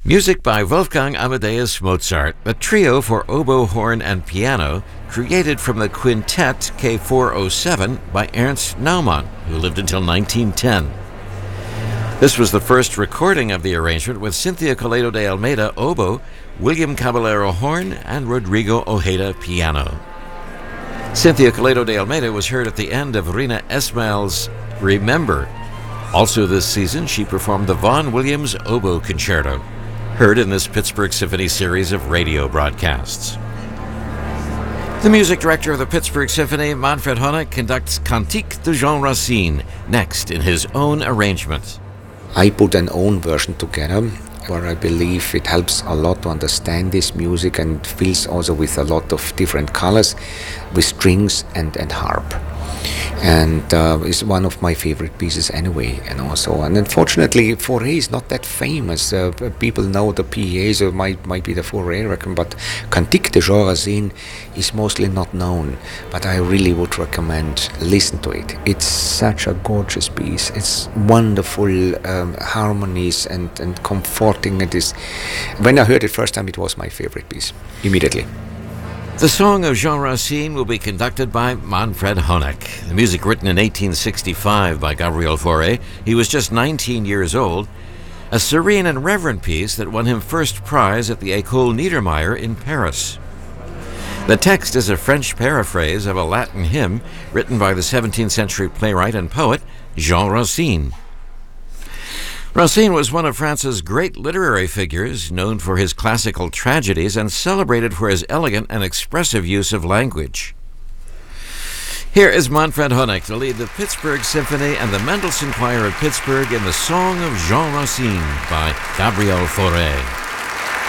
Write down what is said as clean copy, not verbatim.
Music by Wolfgang Amadeus Mozart, a trio for oboe, horn, and piano, created from the quintet K407 by Ernst Naumann, who lived until 1910. This was the first recording of the arrangement with Cynthia Coleto de Almeida oboe, William Caballero horn, and Rodrigo Ojeda piano. Cynthia Coleto de Almeida was heard at the end of Rina Esmail's Remember. Also this season, she performed the Vaughan Williams Oboe Concerto, heard in this Pittsburgh Symphony series of radio broadcasts. The music director of the Pittsburgh Symphony, Manfred Honeck, conducts Cantique de Jean Racine, next in his own arrangement. I put an own version together where I believe it helps a lot to understand this music and fills also with a lot of different colors with strings and harp. And it's one of my favorite pieces anyway, and also. And unfortunately, Fauré is not that famous. People know the PEA, so it might be the Fauré record, but Cantique de Jean Racine is mostly not known. But I really would recommend listen to it. It's such a gorgeous piece. It's wonderful harmonies and comforting. It is. When I heard it first time, it was my favorite piece immediately. The Song of Jean Racine will be conducted by Manfred Honeck. The music written in 1865 by Gabriel Fauré. He was just 19 years old. A serene and reverent piece that won him first prize at the École Niedermeyer in Paris. The text is a French paraphrase of a Latin hymn written by the 17th century playwright and poet Jean Racine. Racine was one of France's great literary figures, known for his classical tragedies and celebrated for his elegant and expressive use of language. Here is Manfred Honeck to lead the Pittsburgh Symphony and the Mendelssohn Choir of Pittsburgh in the Song of Jean Racine by Gabriel Fauré.